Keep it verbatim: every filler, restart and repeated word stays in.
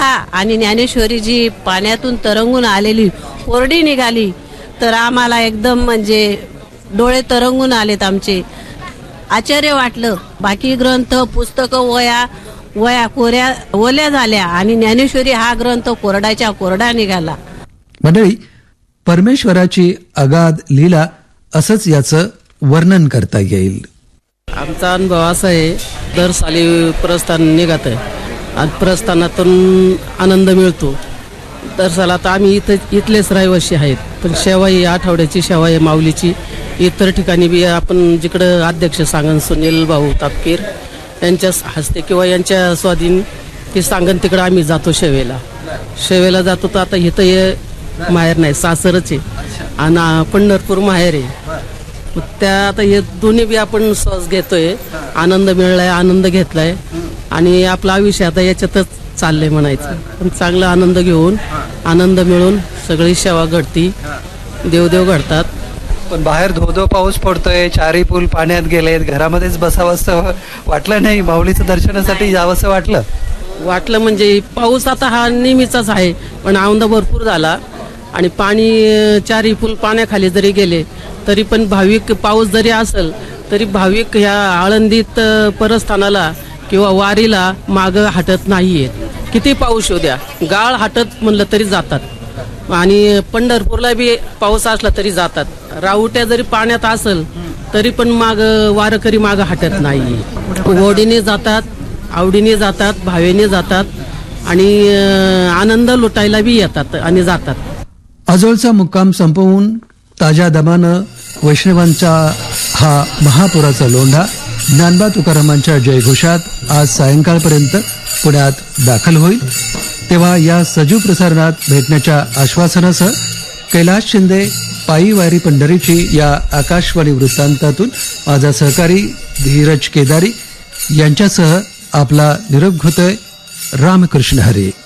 कथा आणि ज्ञानेश्वरी जी पाण्यातून तरंगून आलेली कोरडी निघाली तर आम्हाला एकदम म्हणजे डोळे तरंगून आलेत आमचे. आश्चर्य वाटलं. बाकी ग्रंथ पुस्तकं वया वया कोऱ्या ओल्या झाल्या आणि ज्ञानेश्वरी हा ग्रंथ कोरडाच्या कोरडा निघाला. मंडळी, परमेश्वराची अगाध लीला असंच याचं वर्णन करता येईल. आमचा अनुभव असा आहे, दर साली प्रस्थान निघत आहे आणि प्रस्थानातून आनंद मिळतो. दर सालात आम्ही इथं इथलेच रहिवासी आहेत, पण सेवा ही आठवड्याची सेवा आहे माऊलीची. इतर ठिकाणी बी आपण जिकडं अध्यक्ष सांगन सुनील भाऊ तापकीर यांच्या हस्ते किंवा यांच्या स्वाधीन ते सांगन तिकडं आम्ही जातो सेवेला. सेवेला जातो तर आता इथं हे माहेर नाही, सासरच आहे आणि पंढरपूर माहेर आहे. त्या आता हे दोन्ही बी आपण श्वास घेतोय, आनंद मिळलाय, आनंद घेतलाय आणि आपलं आयुष्य आता याच्यातच चाललंय म्हणायचं. पण चांगला आनंद घेऊन आनंद मिळून सगळी सेवा घडती, देवदेव घडतात. पण बाहेर धो धो पाऊस पडतोय, चारी पूल पाण्यात गेलेत, घरामध्येच बसावंसं वाटलं नाही? माऊलीचं दर्शनासाठी जावंसं वाटलं? वाटलं म्हणजे पाऊस आता हा नेहमीचाच आहे, पण औंदा भरपूर झाला आणि पाणी चारी पूल पाण्याखाली जरी गेले तरी पण भाविक, पाऊस जरी असेल तरी भाविक ह्या आळंदीत परस्थानाला किंवा वारीला मागं हटत नाहीयेत. किती पाऊस येऊ द्या, गाळ हटत म्हणलं तरी जातात आणि पंढरपूरला बी पाऊस असला तरी जातात. राहुट्या जरी पाण्यात असेल तरी पण माग वारकरी मागं हटत नाही. ओढीने जातात, आवडीने जातात, भावेने जातात आणि आनंद लुटायला बी येतात आणि जातात. आजोळचा मुक्काम संपवून ताज्या दमानं वैष्णवांचा हा महापुराचा लोंढा ज्ञानबा तुकारामांच्या जयघोषात आज सायंकाळपर्यंत पुण्यात दाखल होईल. तेव्हा या सजीव प्रसारणात भेटण्याच्या आश्वासनासह कैलास शिंदे, पायी वारी पंढरीची या आकाशवाणी वृत्तांतातून माझा सहकारी धीरज केदारी यांच्यासह आपला निरोप घेतोय. रामकृष्ण हरी.